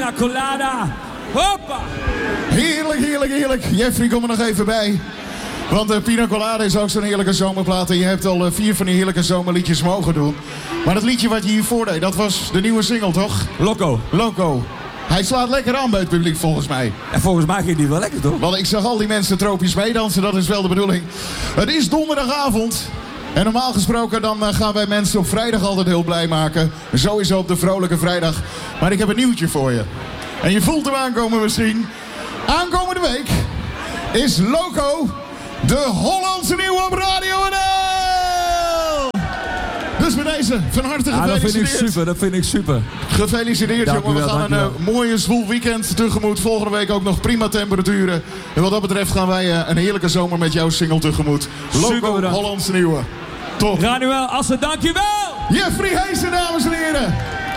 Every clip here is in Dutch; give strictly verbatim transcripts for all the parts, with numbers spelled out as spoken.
Pina Colada. Hoppa! Heerlijk, heerlijk, heerlijk. Jeffrey, kom er nog even bij. Want de Pina Colada is ook zo'n heerlijke zomerplaat. En je hebt al uh, vier van die heerlijke zomerliedjes mogen doen. Maar dat liedje wat je hiervoor deed, dat was de nieuwe single, toch? Loco. Loco. Hij slaat lekker aan bij het publiek, volgens mij. En volgens mij ging die wel lekker, toch? Want ik zag al die mensen tropisch meedansen, dat is wel de bedoeling. Het is donderdagavond. En normaal gesproken dan uh, gaan wij mensen op vrijdag altijd heel blij maken. Sowieso op de vrolijke vrijdag. Maar ik heb een nieuwtje voor je. En je voelt hem aankomen misschien. Aankomende week is Loco de Hollandse nieuwe op Radio N L. Dus bij deze, van harte gefeliciteerd. Ja, dat vind ik super, dat vind ik super. Gefeliciteerd, dank jongen. We wel, gaan een uh, mooie zwoel weekend tegemoet. Volgende week ook nog prima temperaturen. En wat dat betreft gaan wij uh, een heerlijke zomer met jouw single tegemoet. Loco, Hollandse nieuwe. Top. Ranuel Assen, dankjewel. Jeffrey Heesen, dames en heren.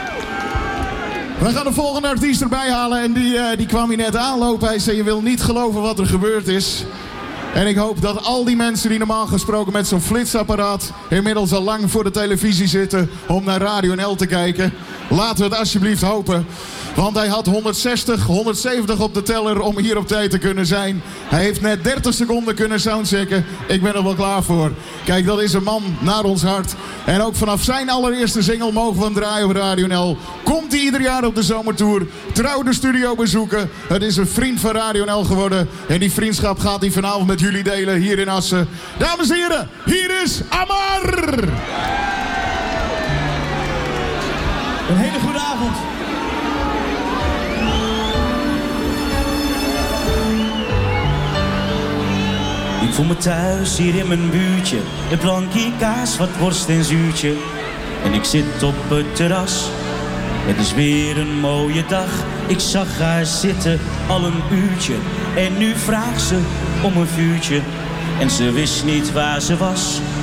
We gaan de volgende artiest erbij halen. En die, uh, die kwam hier net aanlopen. Hij zei, je wil niet geloven wat er gebeurd is. En ik hoop dat al die mensen die normaal gesproken met zo'n flitsapparaat inmiddels al lang voor de televisie zitten om naar Radio N L te kijken. Laten we het alsjeblieft hopen. Want hij had honderdzestig, honderdzeventig op de teller om hier op tijd te kunnen zijn. Hij heeft net dertig seconden kunnen soundchecken. Ik ben er wel klaar voor. Kijk, dat is een man naar ons hart. En ook vanaf zijn allereerste single mogen we hem draaien op Radio N L. Komt hij ieder jaar op de zomertour. Trouw de studio bezoeken. Het is een vriend van Radio N L geworden. En die vriendschap gaat hij vanavond met jullie delen hier in Assen. Dames en heren, hier is Amar. Een hele goede avond. Ik voel me thuis hier in mijn buurtje. Een plankje kaas, wat worst en zuurtje. En ik zit op het terras. Het is weer een mooie dag. Ik zag haar zitten al een uurtje. En nu vraagt ze om een vuurtje. En ze wist niet waar ze was.